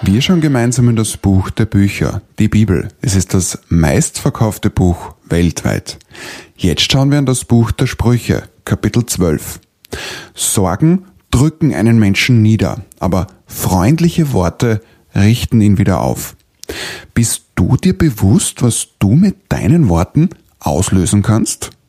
Wir schauen gemeinsam in das Buch der Bücher, die Bibel. Es ist das meistverkaufte Buch weltweit. Jetzt schauen wir in das Buch der Sprüche, Kapitel 12. Sorgen drücken einen Menschen nieder, aber freundliche Worte richten ihn wieder auf. Bist du dir bewusst, was du mit deinen Worten auslösen kannst?